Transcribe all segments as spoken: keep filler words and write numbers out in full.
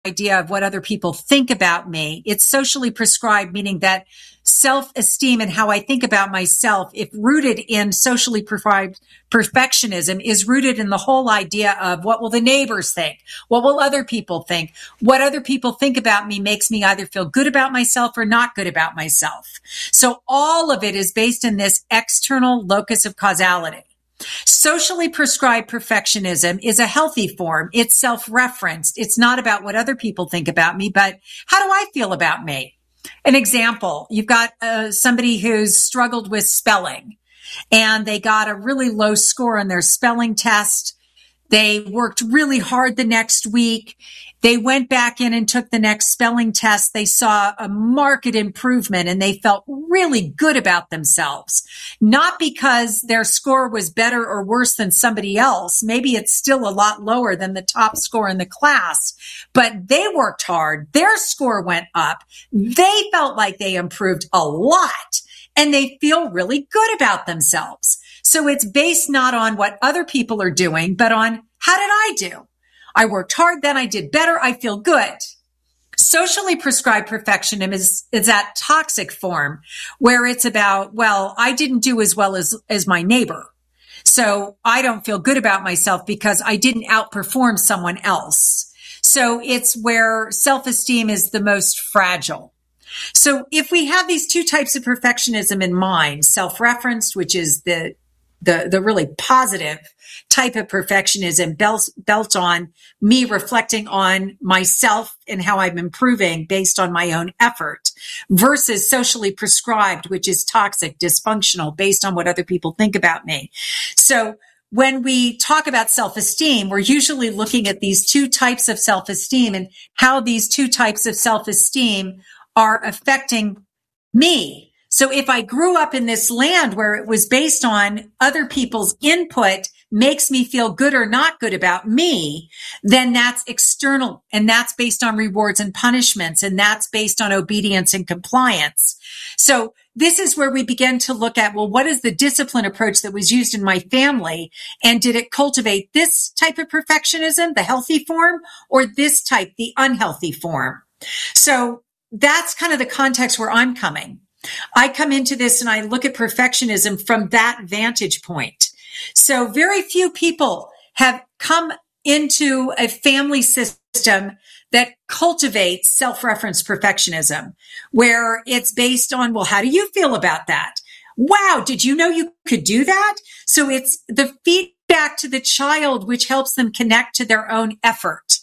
idea of what other people think about me. It's socially prescribed, meaning that self-esteem and how I think about myself, if rooted in socially prescribed perfectionism, is rooted in the whole idea of what will the neighbors think? What will other people think? What other people think about me makes me either feel good about myself or not good about myself. So all of it is based in this external locus of causality. Socially prescribed perfectionism is a healthy form. It's self-referenced. It's not about what other people think about me, but how do I feel about me? An example, you've got uh, somebody who's struggled with spelling and they got a really low score on their spelling test. They worked really hard the next week. They went back in and took the next spelling test. They saw a marked improvement and they felt really good about themselves. Not because their score was better or worse than somebody else. Maybe it's still a lot lower than the top score in the class, but they worked hard. Their score went up. They felt like they improved a lot and they feel really good about themselves. So it's based not on what other people are doing, but on how did I do? I worked hard, then I did better, I feel good. Socially prescribed perfectionism is, is that toxic form where it's about, well, I didn't do as well as, as my neighbor. So I don't feel good about myself because I didn't outperform someone else. So it's where self-esteem is the most fragile. So if we have these two types of perfectionism in mind, self-referenced, which is the the the really positive type of perfectionism built, built on me reflecting on myself and how I'm improving based on my own effort, versus socially prescribed, which is toxic, dysfunctional, based on what other people think about me. So when we talk about self-esteem, we're usually looking at these two types of self-esteem and how these two types of self-esteem are affecting me. So if I grew up in this land where it was based on other people's input makes me feel good or not good about me, then that's external and that's based on rewards and punishments and that's based on obedience and compliance. So this is where we begin to look at, well, what is the discipline approach that was used in my family? And did it cultivate this type of perfectionism, the healthy form, or this type, the unhealthy form? So that's kind of the context where I'm coming. I come into this and I look at perfectionism from that vantage point. So very few people have come into a family system that cultivates self-referenced perfectionism, where it's based on, well, how do you feel about that? Wow, did you know you could do that? So it's the feedback to the child, which helps them connect to their own effort,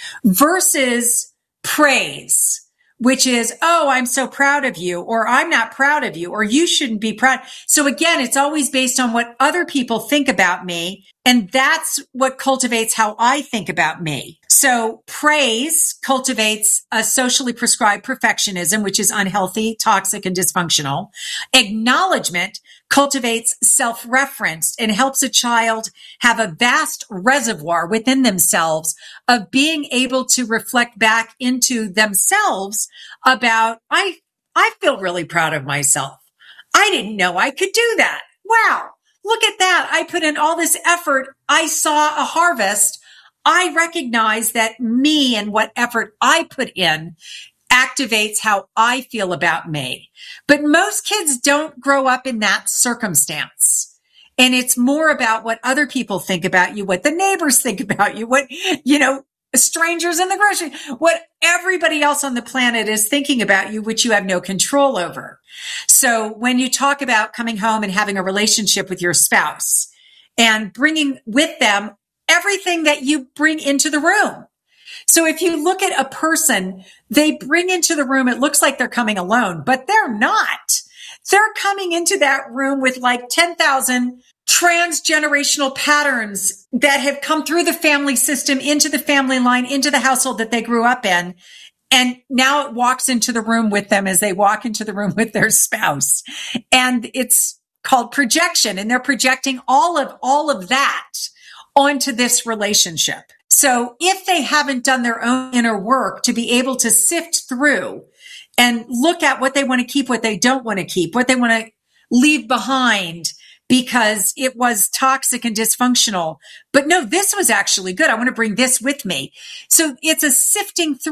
versus praise, which is, oh, I'm so proud of you, or I'm not proud of you, or you shouldn't be proud. So again, it's always based on what other people think about me. And that's what cultivates how I think about me. So praise cultivates a socially prescribed perfectionism, which is unhealthy, toxic, and dysfunctional. Acknowledgement cultivates self-referenced and helps a child have a vast reservoir within themselves of being able to reflect back into themselves about, I, I feel really proud of myself. I didn't know I could do that. Wow. Look at that. I put in all this effort. I saw a harvest. I recognize that me and what effort I put in activates how I feel about me. But most kids don't grow up in that circumstance. And it's more about what other people think about you, what the neighbors think about you, what, you know, strangers in the grocery, what everybody else on the planet is thinking about you, which you have no control over. So when you talk about coming home and having a relationship with your spouse and bringing with them everything that you bring into the room. So if you look at a person, they bring into the room, it looks like they're coming alone, but they're not. They're coming into that room with like ten thousand transgenerational patterns that have come through the family system, into the family line, into the household that they grew up in. And now it walks into the room with them as they walk into the room with their spouse. And it's called projection. And they're projecting all of, all of that onto this relationship. So if they haven't done their own inner work to be able to sift through and look at what they want to keep, what they don't want to keep, what they want to leave behind, because it was toxic and dysfunctional. But no, this was actually good. I want to bring this with me. So it's a sifting through